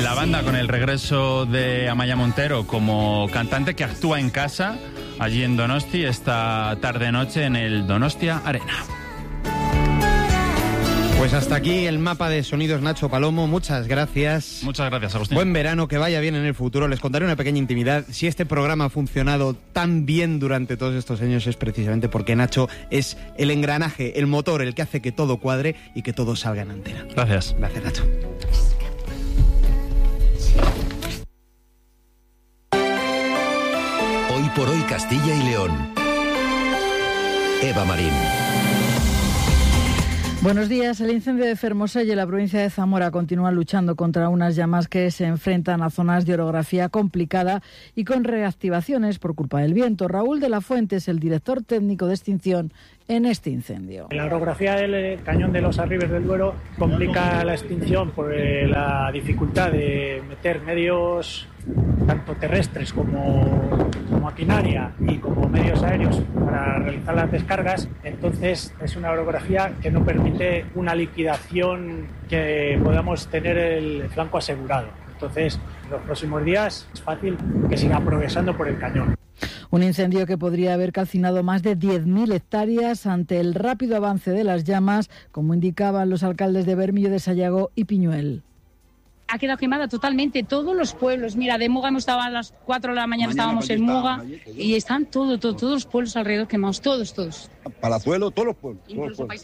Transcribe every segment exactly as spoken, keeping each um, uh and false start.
La banda con el regreso de Amaia Montero como cantante que actúa en casa allí en Donosti esta tarde-noche en el Donostia Arena. Pues hasta aquí el mapa de sonidos, Nacho Palomo. Muchas gracias. Muchas gracias, Agustín. Buen verano, que vaya bien en el futuro. Les contaré una pequeña intimidad. Si este programa ha funcionado tan bien durante todos estos años es precisamente porque Nacho es el engranaje, el motor, el que hace que todo cuadre y que todo salga en antena. Gracias. Gracias, Nacho. Hoy por hoy Castilla y León. Eva Marín. Buenos días. El incendio de Fermoselle en la provincia de Zamora continúa luchando contra unas llamas que se enfrentan a zonas de orografía complicada y con reactivaciones por culpa del viento. Raúl de la Fuente es el director técnico de extinción en este incendio. La orografía del cañón de los Arribes del Duero complica la extinción por la dificultad de meter medios tanto terrestres como, como maquinaria y como medios aéreos para realizar las descargas. Entonces es una orografía que no permite una liquidación que podamos tener el flanco asegurado. Entonces en los próximos días es fácil que siga progresando por el cañón. Un incendio que podría haber calcinado más de diez mil hectáreas ante el rápido avance de las llamas, como indicaban los alcaldes de Bermillo de Sayago y Piñuel. Ha quedado quemada totalmente todos los pueblos. Mira, de Muga hemos estado a las cuatro de la mañana, mañana estábamos en Muga y están todo, todo, todos los pueblos alrededor quemados, todos, todos. Palazuelo, todos los pueblos. Todos los pueblos.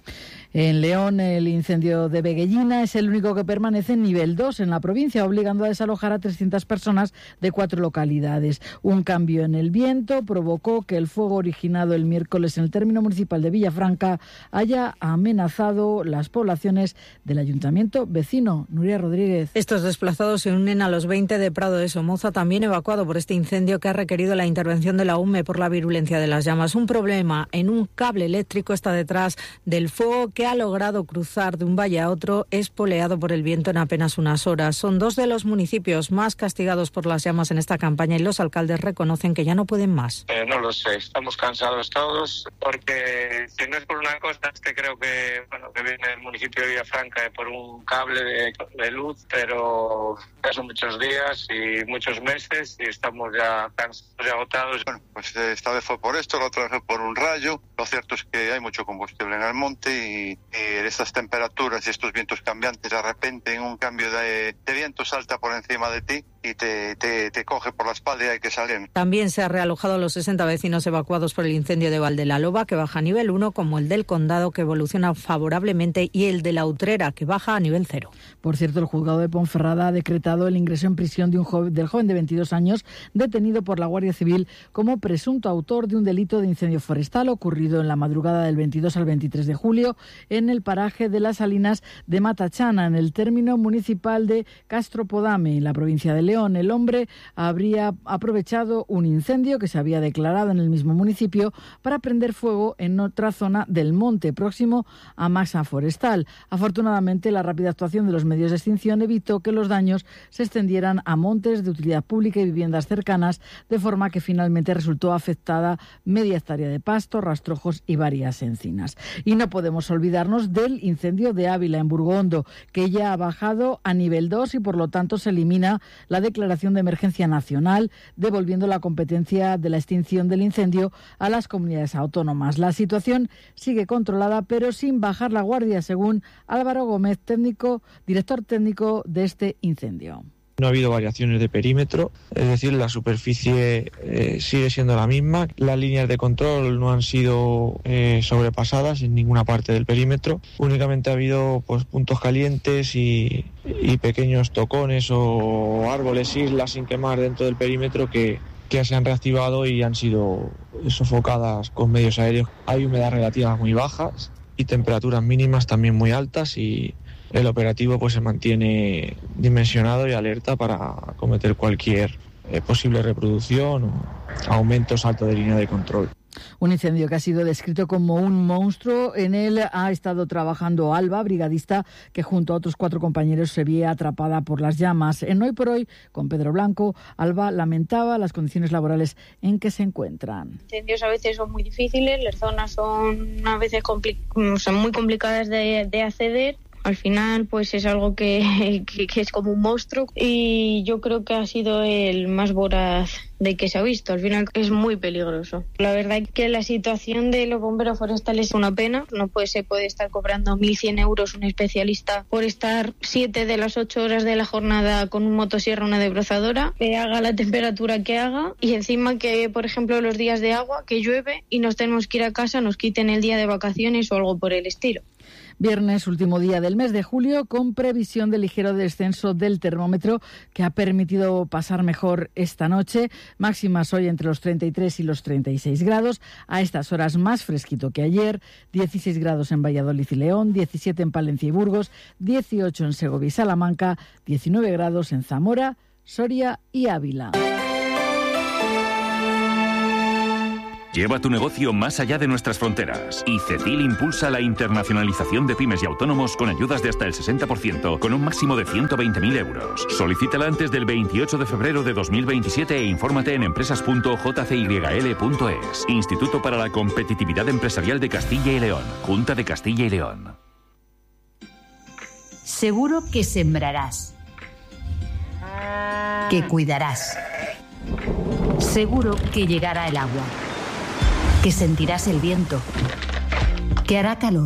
En León, el incendio de Veguellina es el único que permanece en nivel dos en la provincia, obligando a desalojar a trescientas personas de cuatro localidades. Un cambio en el viento provocó que el fuego originado el miércoles en el término municipal de Villafranca haya amenazado las poblaciones del ayuntamiento vecino. Nuria Rodríguez. Estos desplazados se unen a los veinte de Prado de Somoza, también evacuado por este incendio que ha requerido la intervención de la U M E por la virulencia de las llamas. Un problema en un cable eléctrico está detrás del fuego que ha logrado cruzar de un valle a otro, espoleado por el viento en apenas unas horas. Son dos de los municipios más castigados por las llamas en esta campaña y los alcaldes reconocen que ya no pueden más. Eh, no lo sé, estamos cansados todos, porque si no es por una cosa, es que creo que, bueno, que viene el municipio de Villafranca eh, por un cable de, de luz, pero ya son muchos días y muchos meses y estamos ya cansados y agotados. Bueno, pues esta vez fue por esto, la otra vez fue por un rayo. Lo cierto es que hay mucho combustible en el monte y Y estas temperaturas y estos vientos cambiantes, de repente en un cambio de, de viento salta por encima de ti y te, te, te coge por la espalda y hay que salir. También se ha realojado a los sesenta vecinos evacuados por el incendio de Valdelaloba, que baja a nivel uno, como el del Condado, que evoluciona favorablemente, y el de la Utrera, que baja a nivel cero. Por cierto, el juzgado de Ponferrada ha decretado el ingreso en prisión de un joven, del joven de veintidós años detenido por la Guardia Civil como presunto autor de un delito de incendio forestal ocurrido en la madrugada del veintidós al veintitrés de julio en el paraje de las Salinas de Matachana, en el término municipal de Castropodame, en la provincia de León. El hombre habría aprovechado un incendio que se había declarado en el mismo municipio para prender fuego en otra zona del monte, próximo a masa forestal. Afortunadamente, la rápida actuación de los medios de extinción evitó que los daños se extendieran a montes de utilidad pública y viviendas cercanas, de forma que finalmente resultó afectada media hectárea de pasto, rastrojos y varias encinas. Y no podemos olvidarnos del incendio de Ávila, en Burgondo, que ya ha bajado a nivel dos y por lo tanto se elimina la declaración de emergencia nacional, devolviendo la competencia de la extinción del incendio a las comunidades autónomas. La situación sigue controlada, pero sin bajar la guardia, según Álvaro Gómez, técnico, director técnico de este incendio. No ha habido variaciones de perímetro, es decir, la superficie eh, sigue siendo la misma. Las líneas de control no han sido eh, sobrepasadas en ninguna parte del perímetro. Únicamente ha habido pues, puntos calientes y, y pequeños tocones o árboles, islas sin quemar dentro del perímetro que, que se han reactivado y han sido sofocadas con medios aéreos. Hay humedad relativa muy bajas y temperaturas mínimas también muy altas, y el operativo pues se mantiene dimensionado y alerta para acometer cualquier eh, posible reproducción o aumento o salto de línea de control. Un incendio que ha sido descrito como un monstruo. En él ha estado trabajando Alba, brigadista, que junto a otros cuatro compañeros se veía atrapada por las llamas. En Hoy por Hoy, con Pedro Blanco, Alba lamentaba las condiciones laborales en que se encuentran. Incendios a veces son muy difíciles, las zonas son a veces compli- son muy complicadas de, de acceder. Al final, pues es algo que, que, que es como un monstruo y yo creo que ha sido el más voraz de que se ha visto. Al final es muy peligroso. La verdad es que la situación de los bomberos forestales es una pena. No puede, se puede estar cobrando mil cien euros un especialista por estar siete de las ocho horas de la jornada con un motosierra, una desbrozadora, que haga la temperatura que haga y encima que, por ejemplo, los días de agua, que llueve y nos tenemos que ir a casa, nos quiten el día de vacaciones o algo por el estilo. Viernes, último día del mes de julio, con previsión de ligero descenso del termómetro que ha permitido pasar mejor esta noche. Máximas hoy entre los treinta y tres y los treinta y seis grados. A estas horas más fresquito que ayer. dieciséis grados en Valladolid y León, diecisiete en Palencia y Burgos, dieciocho en Segovia y Salamanca, diecinueve grados en Zamora, Soria y Ávila. Lleva tu negocio más allá de nuestras fronteras. Y CECIL impulsa la internacionalización de pymes y autónomos con ayudas de hasta el sesenta por ciento, con un máximo de ciento veinte mil euros. Solicítala antes del veintiocho de febrero de dos mil veintisiete e infórmate en empresas punto j c y l punto es. Instituto para la Competitividad Empresarial de Castilla y León. Junta de Castilla y León. Seguro que sembrarás, que cuidarás. Seguro que llegará el agua, que sentirás el viento, que hará calor.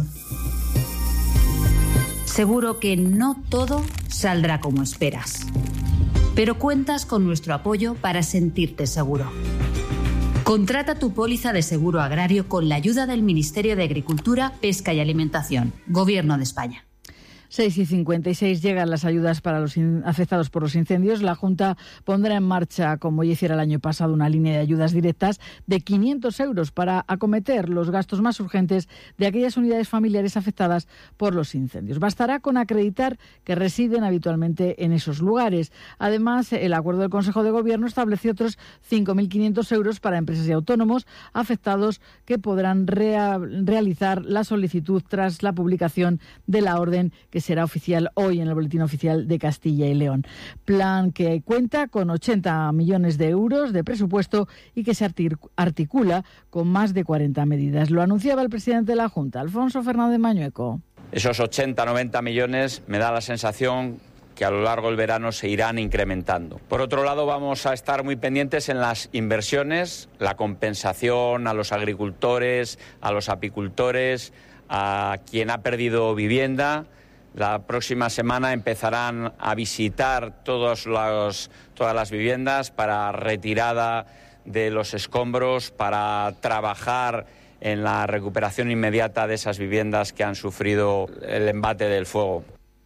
Seguro que no todo saldrá como esperas, pero cuentas con nuestro apoyo para sentirte seguro. Contrata tu póliza de seguro agrario con la ayuda del Ministerio de Agricultura, Pesca y Alimentación, Gobierno de España. seis y cincuenta y seis llegan las ayudas para los afectados por los incendios. La Junta pondrá en marcha, como ya hiciera el año pasado, una línea de ayudas directas de quinientos euros para acometer los gastos más urgentes de aquellas unidades familiares afectadas por los incendios. Bastará con acreditar que residen habitualmente en esos lugares. Además, el acuerdo del Consejo de Gobierno estableció otros cinco mil quinientos euros para empresas y autónomos afectados que podrán rea- realizar la solicitud tras la publicación de la orden que será oficial hoy en el Boletín Oficial de Castilla y León. Plan que cuenta con ochenta millones de euros de presupuesto y que se articula con más de cuarenta medidas. Lo anunciaba el presidente de la Junta, Alfonso Fernández Mañueco. Esos ochenta, noventa millones me da la sensación que a lo largo del verano se irán incrementando. Por otro lado, vamos a estar muy pendientes en las inversiones, la compensación a los agricultores, a los apicultores, a quien ha perdido vivienda. La próxima semana empezarán a visitar todos los, todas las viviendas para retirada de los escombros, para trabajar en la recuperación inmediata de esas viviendas que han sufrido el embate del fuego.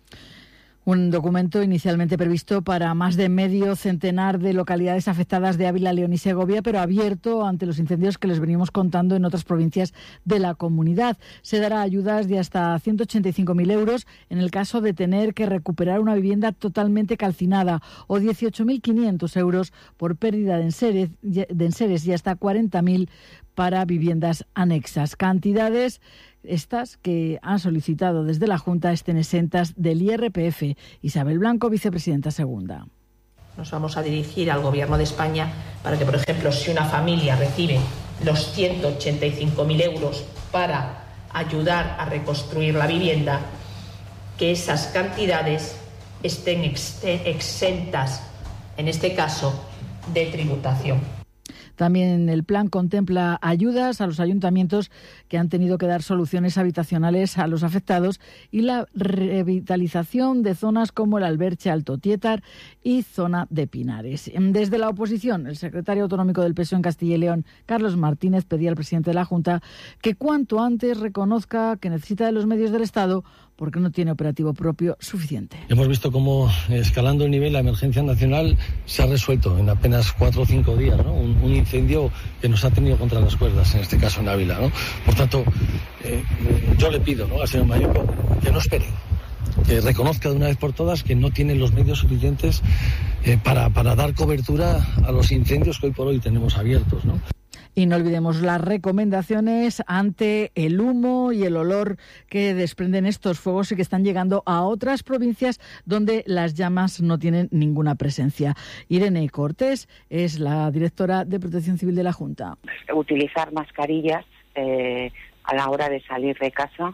Un documento inicialmente previsto para más de medio centenar de localidades afectadas de Ávila, León y Segovia, pero abierto ante los incendios que les venimos contando en otras provincias de la comunidad. Se dará ayudas de hasta ciento ochenta y cinco mil euros en el caso de tener que recuperar una vivienda totalmente calcinada o dieciocho mil quinientos euros por pérdida de enseres, de enseres y hasta cuarenta mil para viviendas anexas. Cantidades estas que han solicitado desde la Junta estén exentas del I R P F. Isabel Blanco, vicepresidenta segunda. Nos vamos a dirigir al Gobierno de España para que, por ejemplo, si una familia recibe los ciento ochenta y cinco mil euros para ayudar a reconstruir la vivienda, que esas cantidades estén exentas, en este caso, de tributación. También el plan contempla ayudas a los ayuntamientos que han tenido que dar soluciones habitacionales a los afectados y la revitalización de zonas como el Alberche, Alto Tietar y zona de Pinares. Desde la oposición, el secretario autonómico del P S O E en Castilla y León, Carlos Martínez, pedía al presidente de la Junta que cuanto antes reconozca que necesita de los medios del Estado porque no tiene operativo propio suficiente. Hemos visto cómo, escalando el nivel, la emergencia nacional se ha resuelto en apenas cuatro o cinco días, ¿no? Un, un incendio que nos ha tenido contra las cuerdas, en este caso en Ávila, ¿no? Por tanto, eh, yo le pido, ¿no?, al señor Mañueco que no espere, que reconozca de una vez por todas que no tiene los medios suficientes eh, para, para dar cobertura a los incendios que hoy por hoy tenemos abiertos, ¿no? Y no olvidemos las recomendaciones ante el humo y el olor que desprenden estos fuegos y que están llegando a otras provincias donde las llamas no tienen ninguna presencia. Irene Cortés es la directora de Protección Civil de la Junta. Utilizar mascarillas eh, a la hora de salir de casa,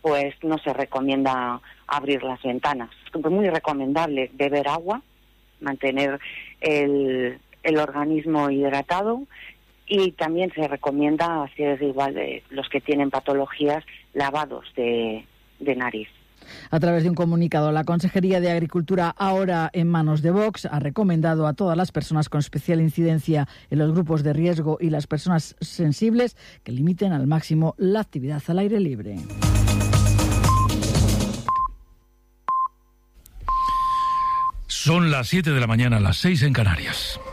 pues no se recomienda abrir las ventanas. Es muy recomendable beber agua, mantener el, el organismo hidratado, y también se recomienda hacer igual de los que tienen patologías, lavados de, de nariz. A través de un comunicado, la Consejería de Agricultura, ahora en manos de Vox, ha recomendado a todas las personas con especial incidencia en los grupos de riesgo y las personas sensibles que limiten al máximo la actividad al aire libre. Son las siete de la mañana, las seis en Canarias.